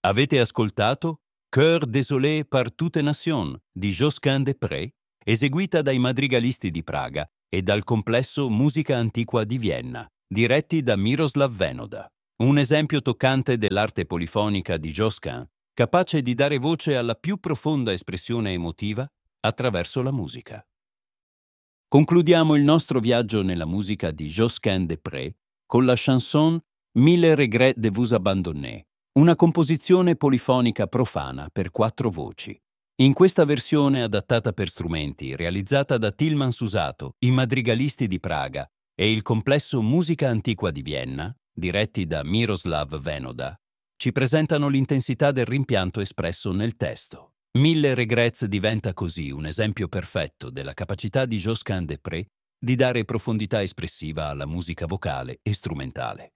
Avete ascoltato Cœur désolé par toute nation di Josquin-des-Prés, eseguita dai madrigalisti di Praga e dal complesso Musica Antiqua di Vienna, diretti da Miroslav Venoda. Un esempio toccante dell'arte polifonica di Josquin, capace di dare voce alla più profonda espressione emotiva attraverso la musica. Concludiamo il nostro viaggio nella musica di Josquin-des-Prés con la chanson Mille regrets de vous abandonner, una composizione polifonica profana per 4 voci. In questa versione adattata per strumenti, realizzata da Tilman Susato, i madrigalisti di Praga e il complesso Musica Antiqua di Vienna, diretti da Miroslav Venoda, ci presentano l'intensità del rimpianto espresso nel testo. Mille regrets diventa così un esempio perfetto della capacità di Josquin-des-Prés di dare profondità espressiva alla musica vocale e strumentale.